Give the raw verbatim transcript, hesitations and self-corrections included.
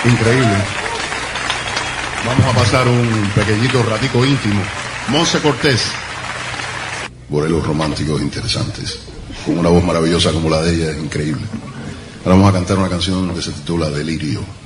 Increíble. Vamos a pasar un pequeñito ratico íntimo. Monse Cortés. Boleros románticos interesantes. Con una voz maravillosa como la de ella, es increíble. Ahora vamos a cantar una canción que se titula Delirio.